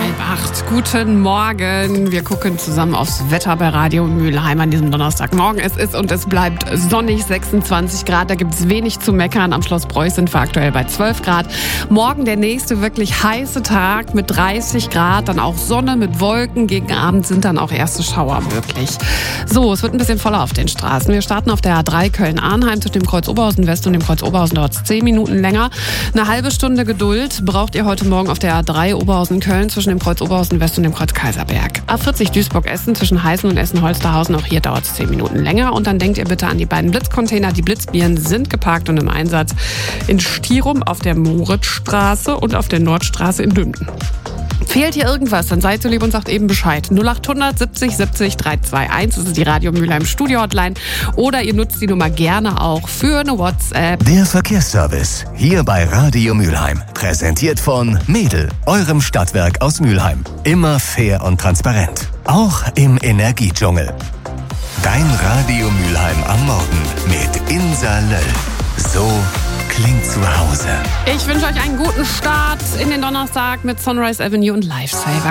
7:30. Guten Morgen. Wir gucken zusammen aufs Wetter bei Radio Mülheim an diesem Donnerstagmorgen. Es ist und es bleibt sonnig, 26 Grad. Da gibt es wenig zu meckern. Am Schloss Preuß sind wir aktuell bei 12 Grad. Morgen der nächste wirklich heiße Tag mit 30 Grad. Dann auch Sonne mit Wolken. Gegen Abend sind dann auch erste Schauer möglich. So, es wird ein bisschen voller auf den Straßen. Wir starten auf der A3 Köln-Arnheim zwischen dem Kreuz Oberhausen West und dem Kreuz Oberhausen. Dauert es 10 Minuten länger. Eine halbe Stunde Geduld braucht ihr heute Morgen auf der A3 Oberhausen-Köln zwischen dem Kreuz Oberhausen West und dem Kreuz Kaiserberg. A40 Duisburg-Essen zwischen Heißen und Essen-Holsterhausen. Auch hier dauert es 10 Minuten länger. Und dann denkt ihr bitte an die beiden Blitzcontainer. Die Blitzbieren sind geparkt und im Einsatz in Stirum auf der Moritzstraße und auf der Nordstraße in Dümden. Fehlt hier irgendwas, dann seid so lieb und sagt eben Bescheid. 0800 70 70 321, das ist die Radio Mülheim Studio Hotline. Oder ihr nutzt die Nummer gerne auch für eine WhatsApp. Der Verkehrsservice hier bei Radio Mülheim. Präsentiert von Mädel, eurem Stadtwerk aus Mülheim. Immer fair und transparent. Auch im Energiedschungel. Dein Radio Mülheim am Morgen mit Insa Löll. So klingt zu Hause. Ich wünsche euch einen guten Start in den Donnerstag mit Sunrise Avenue und Lifesaver.